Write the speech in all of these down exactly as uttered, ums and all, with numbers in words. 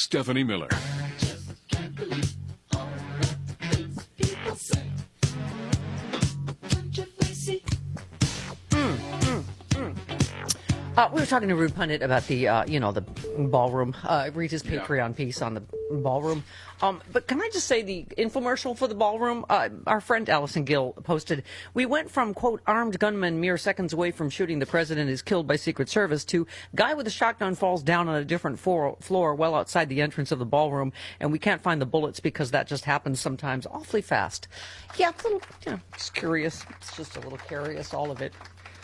Stephanie Miller. Uh, we were talking to Rude Pundit about the, uh, you know, the ballroom. Uh, read his Patreon yeah. piece on the ballroom. Um, but can I just say the infomercial for the ballroom? Uh, our friend Allison Gill posted, we went from, quote, armed gunman mere seconds away from shooting the president is killed by Secret Service to guy with a shotgun falls down on a different floor, floor well outside the entrance of the ballroom, and we can't find the bullets because that just happens sometimes awfully fast. Yeah, it's a little, you know, it's curious. It's just a little curious, all of it.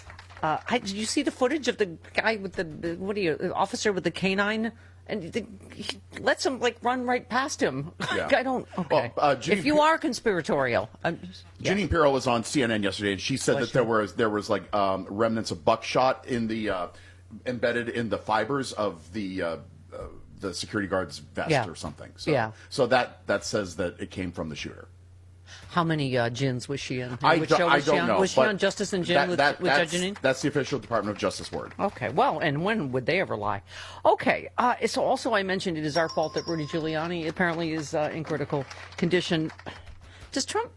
Uh, I, did you see the footage of the guy with the, the what are you, the officer with the canine? And the, he lets him, like, run right past him. Yeah. I don't, okay. Well, uh, if you are conspiratorial. I'm just, yeah. Jeanine Pirro was on C N N yesterday, and she said Bless that you. there was, there was like, um, remnants of buckshot in the, uh, embedded in the fibers of the, uh, uh, the security guard's vest yeah. or something. So, yeah. so that, that says that it came from the shooter. How many uh, gins was she in? I, Which do, show was I don't she on? know. Was she on Justice and Gin that, with, that, with Judge Jeanine? That's the official Department of Justice word. Okay, well, and when would they ever lie? Okay, uh, so also I mentioned it is our fault that Rudy Giuliani apparently is uh, in critical condition. Does Trump,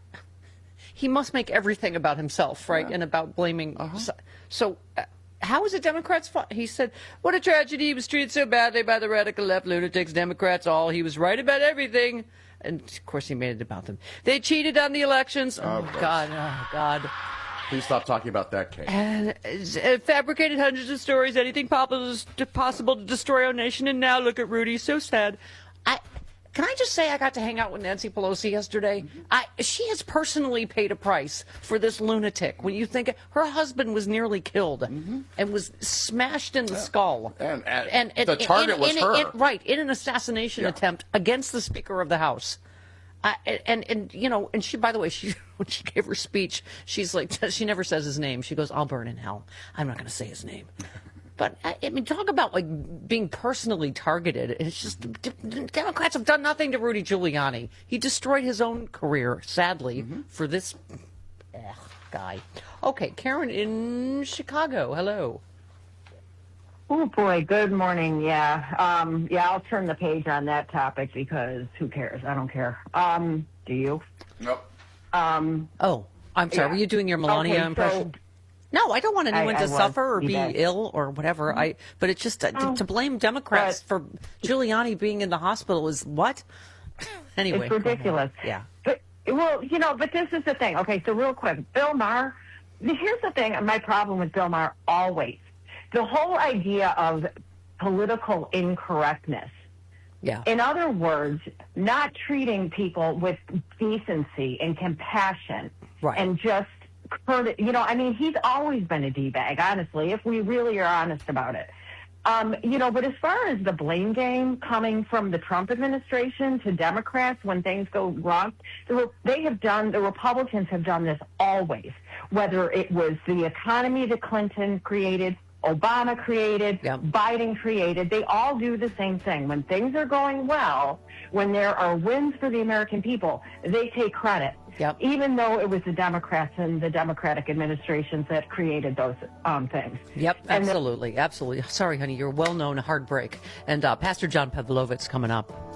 he must make everything about himself, right, yeah. and about blaming. Uh-huh. So, so uh, how is it Democrats' fault? He said, what a tragedy, he was treated so badly by the radical left lunatics, Democrats all, he was right about everything. And, of course, he made it about them. They cheated on the elections. Oh, oh God. Oh, God. Please stop talking about that case. And uh, fabricated hundreds of stories, anything possible to, possible to destroy our nation. And now look at Rudy. So sad. I Can I just say I got to hang out with Nancy Pelosi yesterday? Mm-hmm. I, she has personally paid a price for this lunatic. When you think her husband was nearly killed mm-hmm. and was smashed in the yeah. skull. And, and, and, and the target in, was in, her. In, right, in an assassination yeah. attempt against the Speaker of the House. Uh, and, and, you know, and she, by the way, she when she gave her speech, she's like, she never says his name. She goes, I'll burn in hell. I'm not going to say his name. But, I mean, talk about, like, being personally targeted. It's just, Democrats have done nothing to Rudy Giuliani. He destroyed his own career, sadly, mm-hmm. for this ugh, guy. Okay, Karen in Chicago. Hello. Oh, boy. Good morning. Yeah. Um, yeah, I'll turn the page on that topic because who cares? I don't care. Um, do you? Nope. Um, oh, I'm sorry. Yeah. Were you doing your Melania okay, impression? So, No, I don't want anyone I, I to suffer or be did. ill or whatever. Mm-hmm. I, but it's just uh, oh, to, to blame Democrats but, for Giuliani being in the hospital is what? Anyway, it's ridiculous. Yeah. But well, you know, but this is the thing. Okay, so real quick, Bill Maher. Here's the thing. My problem with Bill Maher always the whole idea of political incorrectness. Yeah. In other words, not treating people with decency and compassion, right. and just. You know, I mean, he's always been a D-bag, honestly, if we really are honest about it. Um, you know, but as far as the blame game coming from the Trump administration to Democrats when things go wrong, they have done, the Republicans have done this always, whether it was the economy that Clinton created, Obama created, yep. Biden created. They all do the same thing. When things are going well, when there are wins for the American people, they take credit. Yep. Even though it was the Democrats and the Democratic administrations that created those um, things. Yep, absolutely, absolutely. Sorry, honey, you're a well-known heartbreak. And uh, Pastor John Pavlovitz coming up.